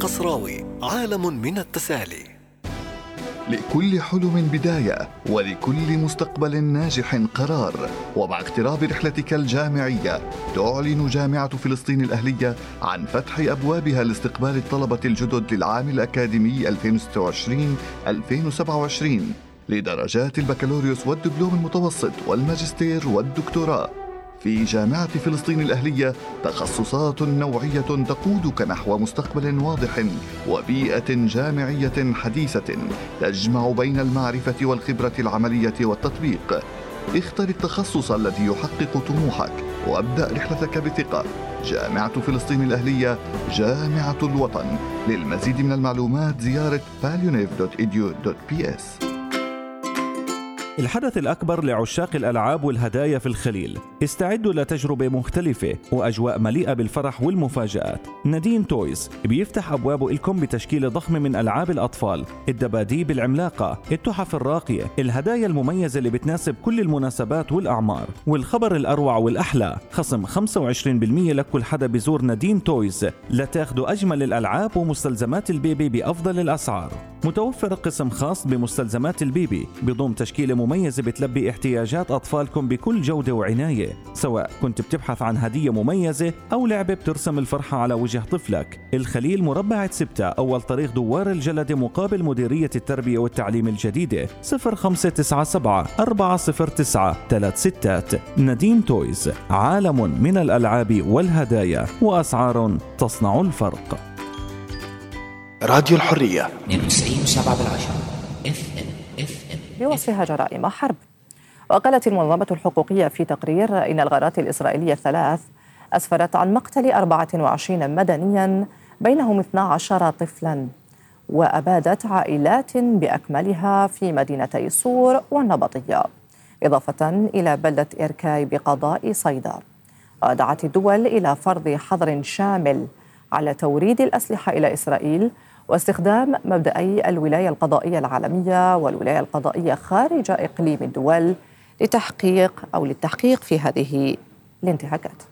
النصراوي، عالم من التسالي. لكل حلم بداية، ولكل مستقبل ناجح قرار. ومع اقتراب رحلتك الجامعية، تعلن جامعة فلسطين الأهلية عن فتح أبوابها لاستقبال الطلبة الجدد للعام الأكاديمي 2026-2027 لدرجات البكالوريوس والدبلوم المتوسط والماجستير والدكتوراه. في جامعة فلسطين الأهلية تخصصات نوعية تقودك نحو مستقبل واضح وبيئة جامعية حديثة تجمع بين المعرفة والخبرة العملية والتطبيق. اختر التخصص الذي يحقق طموحك وابدأ رحلتك بثقة. جامعة فلسطين الأهلية، جامعة الوطن. للمزيد من المعلومات زيارة palionev.edu.ps. الحدث الأكبر لعشاق الألعاب والهدايا في الخليل. استعدوا لتجربة مختلفة وأجواء مليئة بالفرح والمفاجآت. نادين تويز بيفتح أبوابه لكم بتشكيلة ضخمة من ألعاب الأطفال، الدباديب العملاقة، التحف الراقية، الهدايا المميزة اللي بتناسب كل المناسبات والأعمار. والخبر الأروع والأحلى، خصم 25% لكل حدا بيزور نادين تويز لتاخدوا أجمل الألعاب ومستلزمات البيبي بأفضل الأسعار. متوفر قسم خاص بمستلزمات البيبي بضم تشكيلة مميزة بتلبي احتياجات أطفالكم بكل جودة وعناية، سواء كنت بتبحث عن هدية مميزة أو لعبة بترسم الفرحة على وجه طفلك. الخليل مربع 6، أول طريق دوار الجلدة مقابل مديرية التربية والتعليم الجديدة. 0597 409 36. نادين تويز، عالم من الألعاب والهدايا وأسعار تصنع الفرق. راديو الحرية 92.7 FM. بوصفها جرائم حرب. وقالت المنظمة الحقوقية في تقرير إن الغارات الإسرائيلية الثلاث أسفرت عن مقتل 24 مدنيا بينهم 12 طفلا، وأبادت عائلات بأكملها في مدينتي صور والنبطية، إضافة إلى بلدة إركاي بقضاء صيدا. ودعت الدول إلى فرض حظر شامل على توريد الأسلحة إلى إسرائيل واستخدام مبدأي الولاية القضائية العالمية والولاية القضائية خارج إقليم الدول للتحقيق في هذه الانتهاكات.